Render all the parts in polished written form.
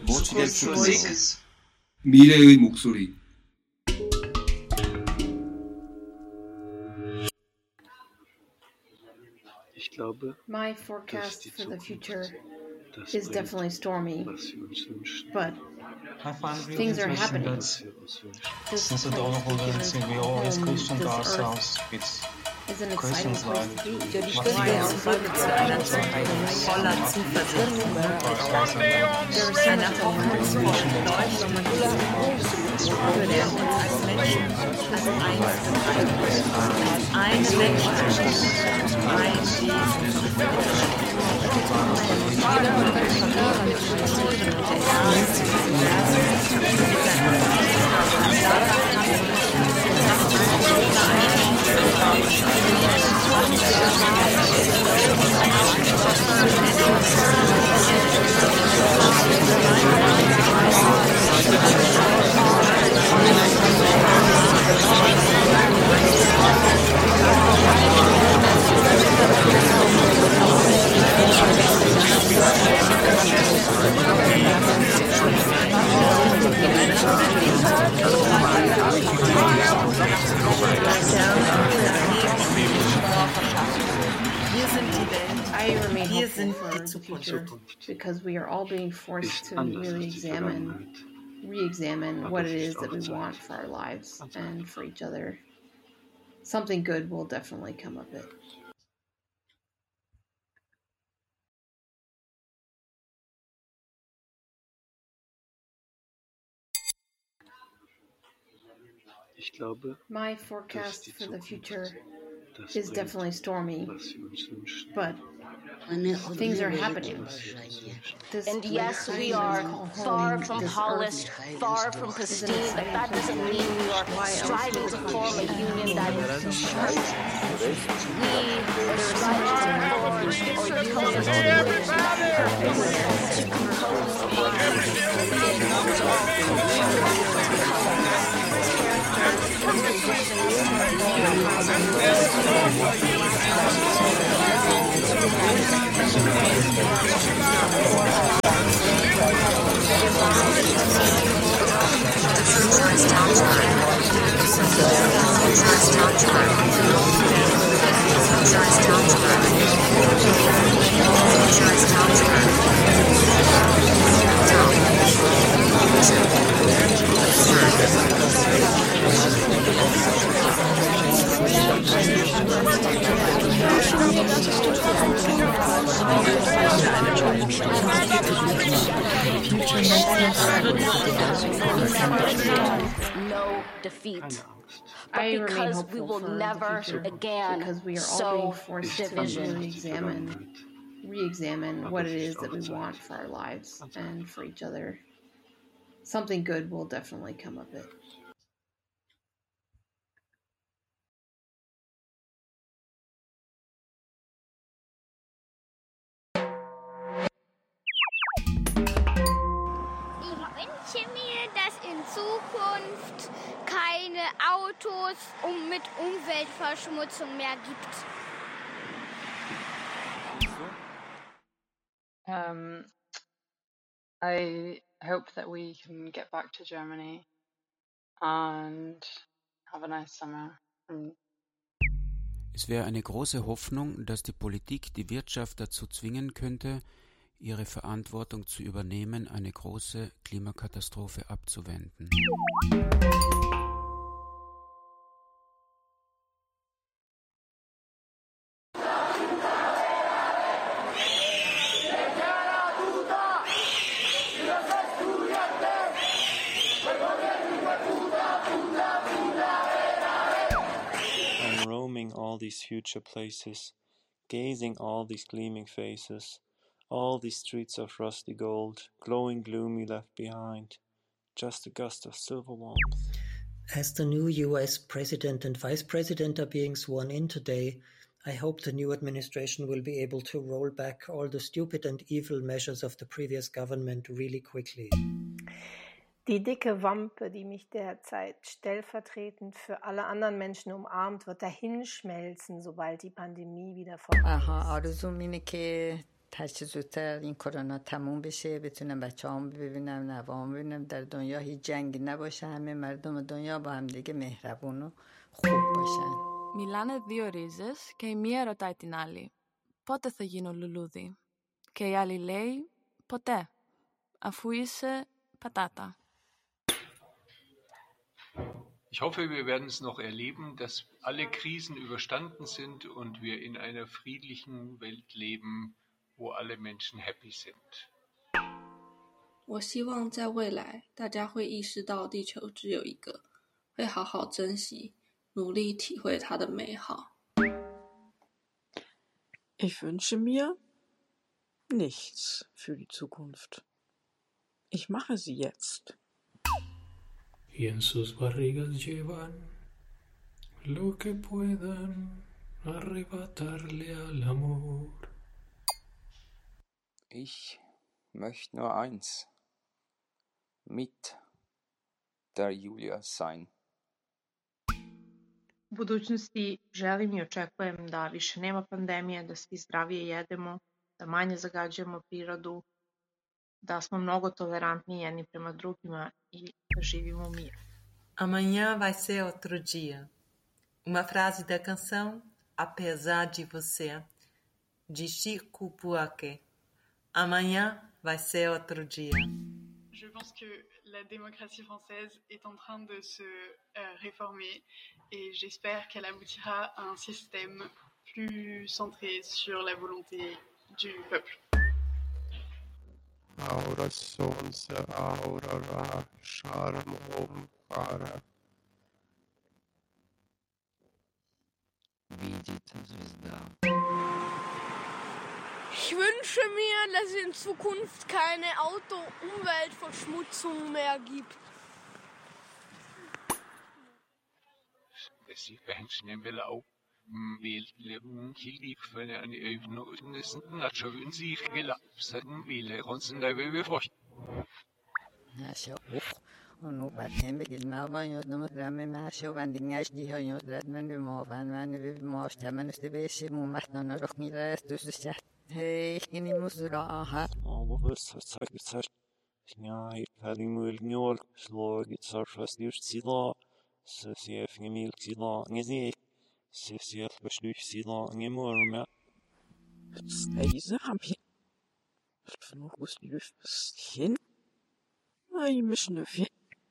Voices. 미래의 목소리. My forecast for the future is definitely stormy, but things are happening. This place we've given home, this earth, is an exciting place to be. Why else would it be? There is so much to learn, so much to good I remain hopeful for the future because we are all being forced to really re-examine what it is that we want for our lives and for each other. Something good will definitely come of it. My forecast for the future is definitely stormy, but things are happening. And yes, we are far from polished, far from pristine, but that doesn't mean we are striving to form a union that is sharp. We are striving to forge a union that is perfect, to compose no defeat. But because we will never again because we are all being forced to re-examine what it is that we want for our lives and for each other. Something good will definitely come of it. Ich wünsche mir, dass in Zukunft keine Autos mit Umweltverschmutzung mehr gibt. I hope that we can get back to Germany and have a nice summer. Es wäre eine große Hoffnung, dass die Politik die Wirtschaft dazu zwingen könnte, ihre Verantwortung zu übernehmen, eine große Klimakatastrophe abzuwenden. I'm roaming all these future places, gazing all these gleaming faces, all these streets of rusty gold, glowing gloomy left behind, just a gust of silver warmth. As the new US President and Vice President are being sworn in today, I hope the new administration will be able to roll back all the stupid and evil measures of the previous government really quickly. Die dicke Wampe, die mich derzeit stellvertretend für alle anderen Menschen umarmt, wird dahinschmelzen, sobald die Pandemie wieder vorbei ist. Aha, arzumineke هرچی زودتر این کرونا تموم بشه بتونم بچه‌هامو ببینم، نوه‌هامو ببینم، در دنیا هیچ جنگی نباشه، همه مردم دنیا با هم دیگه مهربون و خوب باشن. Μιλάνε δύο ρίζες και η μία ρωτάει την άλλη «Πότε θα γίνω λουλούδι?» Και η άλλη λέει «Ποτέ, αφού είσαι πατάτα». Ich hoffe, wir werden es noch erleben, dass alle Krisen überstanden sind und wir in einer friedlichen Welt leben, wo alle Menschen happy sind. 我希望在未来，大家会意识到地球只有一个，会好好珍惜，努力体会它的美好。 Ich wünsche mir nichts für die Zukunft. Ich mache sie jetzt. Y en sus barrigas llevan lo que puedan arrebatarle al amor. Ich möchte nur eins, mit der Julia sein. U budućnosti želim i očekujem da više nema pandemije, da svi zdravije jedemo, da manje zagađujemo prirodu, da smo mnogo tolerantniji jedni prema drugima e da živimo u miru. Amanhã vai ser outro dia. Uma frase da canção Apesar de Você, de Chico Buarque. Amanhã vai ser outro dia. Je pense que la démocratie française est en train de se réformer et j'espère qu'elle aboutira à un système plus centré sur la volonté du peuple. Aura солнце, aurora, шаром Омкара. Видит звезда. Ich wünsche mir, dass es in Zukunft keine Auto-Umweltverschmutzung mehr gibt. Sie Menschen will auch Leben hier für eine Öffnung ist schön sich gelaufen, will uns in der Welt fort. اونو بعدين بقيت ما بان يودم رامي ما شو عندي عاش دي هاي يودرد من ما بان من ما اشتمن استبيش مو محتنا روح ميلا دوست شهر هي إني مزرعة بس صار يعني هذه مول نيول سلوج صار فاست يوش سيلا سيف نميل سيلا نزي سيف بشلوش سيلا نمور ما Diese haben hier noch was hin. Ay, müssen wir.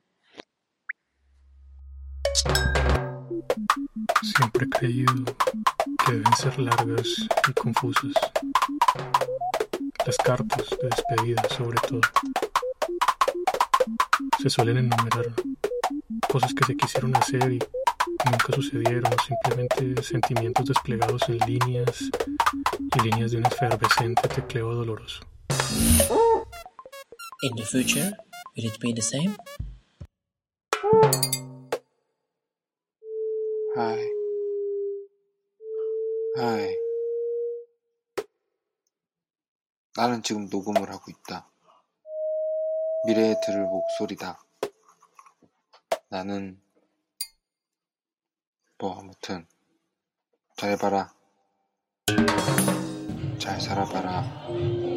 Siempre he creído que deben ser largas y confusas. Las cartas de despedida, sobre todo. Se suelen enumerar cosas que se quisieron hacer y nunca sucedieron, simplemente sentimientos desplegados en líneas y líneas de un efervescente tecleo doloroso. In the future, will it be the same? Hi. Hi. 나는 지금 녹음을 하고 있다. 미래에 들을 목소리다. 나는 아무튼 잘 봐라. 잘 살아봐라.